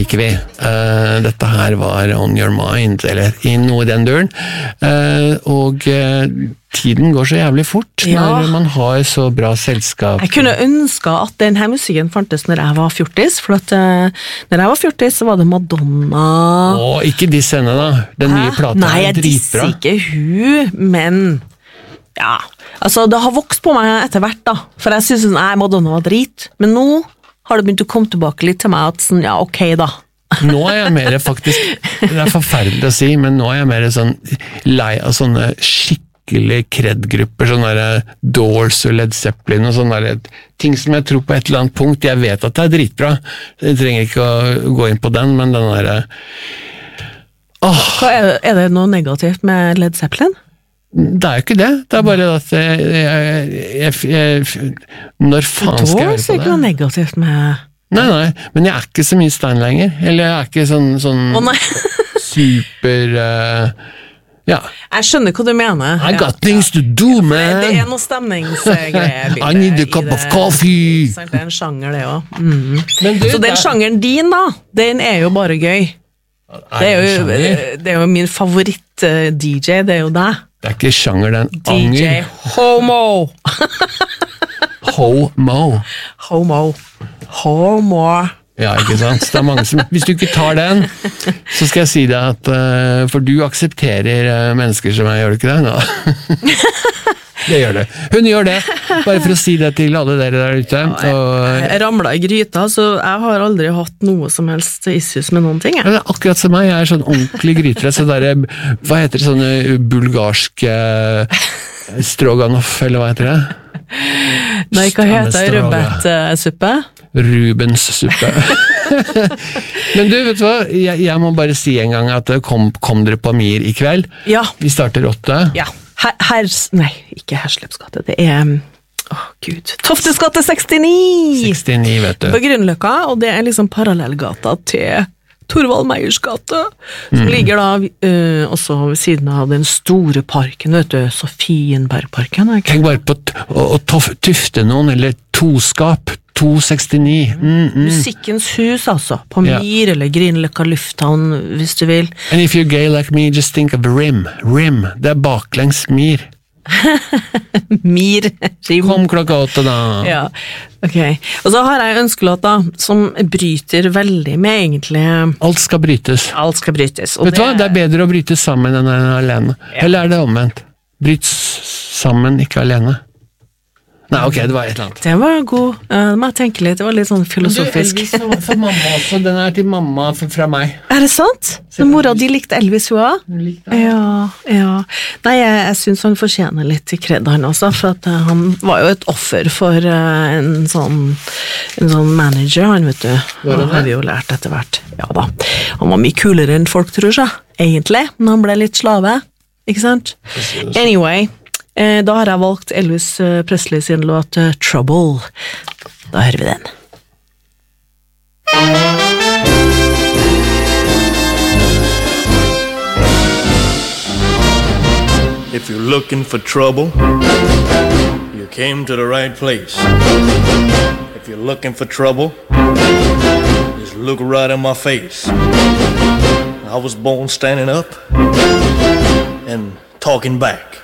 Ikke vi. Dette her var On Your Mind, eller i noe i den duren. Og tiden går så jævlig fort når man har så bra selskap. Jeg kunne ønske at denne musikken fantes når jeg var 40, for at når jeg var 40 så var det Madonna. Ikke disse henne da. Den nye plata Nei, jeg dritbra. disser ikke hun, men ja, altså det har vokst på meg etter hvert da, for jeg synes Madonna var drit, men nå har det begynt å komme tilbake litt til meg at sånn, ja, ok da. Nå jeg mer faktisk, det forferdelig å si, men nå jeg mer sånn lei av sånne skikkelig kredgrupper, sånne der Doors og Led Zeppelin og sånne der ting som jeg tror på et eller annet punkt, jeg vet at det dritbra, jeg trenger ikke å gå inn på den, men den der Hva er det noe negativt med Led Zeppelin? Det jo ikke det, det bare at når faen skal jeg høre på det? Det ikke noe negativt med... Nei, men jeg ikke så mye Stein lenger, eller jeg ikke sånn super, ja. Jeg skjønner hva du mener. I got things to do, man! Det noe stemningsgreier. I need a cup of coffee! Det en sjanger det også. Så den sjangeren din da, den jo bare gøy. Det jo min favoritt-DJ, det jo deg. Det ikke sjanger, det en anger. DJ Homo! Homo. Ja, ikke sant? Det mange som... Hvis du ikke tar den, så skal jeg si deg at... For du aksepterer mennesker som gjør det ikke det? No. Det gjør det. Hun gjør det, bare for å si det til alle dere der ute. Jeg ramlet i gryta, så jeg har aldri hatt noe som helst issues med noen ting. Det akkurat som meg, jeg sånn ordentlig grytere, så der, hva heter det, sånne bulgarske stroganoff, eller hva heter det? Nei, hva heter det? Rubet-suppe? Rubens suppe. Men du, vet du hva? Jeg må bare si en gang at kom dere på Mir i kveld. Ja. Vi starter 8. Ja. Nei, ikke Herslepsgate, det Gud, Toftesgate 69! 69, vet du. På Grünerløkka, og det liksom parallellgata til Torvald Meyers gate, som ligger da også ved siden av den store parken, vet du, Sofienbergparken. Tenk bare på å tufte noen, eller toskap, 269. Musikkens hus, altså, på Mir, eller Grünerløkka lufthavn, hvis du vil. And if you're gay like me, just think of Rim. Rim, det baklengs Mir. Mir, Rim. Kom klokka 8 da. Ja, ok. Og så har jeg ønskelåt da, som bryter veldig med egentlig... Alt skal brytes. Alt skal brytes. Vet du hva? Det bedre å bryte sammen enn alene. Eller det omvendt? Bryt sammen, ikke alene. Nei, ok, det var et eller annet. Det var god. Det må jeg tenke litt. Det var litt sånn filosofisk. Du, Elvis for mamma også. Den til mamma fra meg. Det sant? Så mora de likte Elvis hva? Ja. Nei, jeg synes han fortjener litt kred han også, for at han var jo et offer for en sånn manager, han vet du. Det har vi jo lært etter hvert. Ja da. Han var mye kulere enn folk tror seg, egentlig, men han ble litt slave. Ikke sant? Anyway, da har jeg valgt Elvis Presley sin låt Trouble. Da hører vi den. If you're looking for trouble, you came to the right place. If you're looking for trouble, just look right in my face. I was born standing up and talking back.